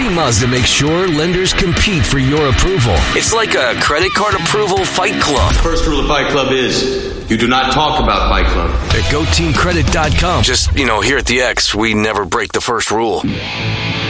Team Mazda makes sure lenders compete for your approval. It's like a credit card approval fight club. First rule of Fight Club is you do not talk about Fight Club. At GoTeamCredit.com. Just, here at the X, we never break the first rule.